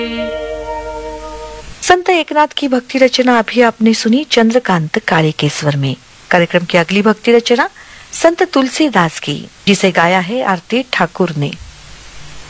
संत एकनाथ की भक्ति रचना अभी आपने सुनी चंद्रकांत काले के स्वर में। कार्यक्रम की अगली भक्ति रचना संत तुलसीदास की, जिसे गाया है आरती ठाकुर ने।